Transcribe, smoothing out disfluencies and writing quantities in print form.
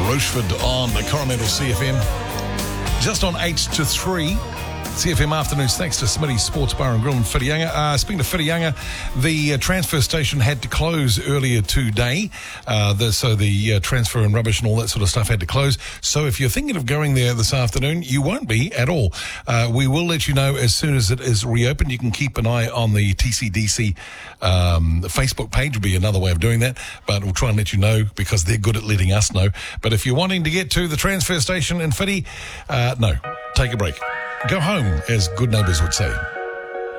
Rochefort on the Coromandel CFM. Just on 8 to 3. CFM Afternoons, thanks to Smitty's Sports Bar and Grill in Whitianga. Speaking of Whitianga, the transfer station had to close earlier today. So the transfer and rubbish and all that sort of stuff had to close. So if you're thinking of going there this afternoon, you won't be at all. We will let you know as soon as it is reopened. You can keep an eye on the TCDC Facebook page, would be another way of doing that. But we'll try and let you know because they're good at letting us know. But if you're wanting to get to the transfer station in Whiti, no, take a break. Go home, as good neighbours would say.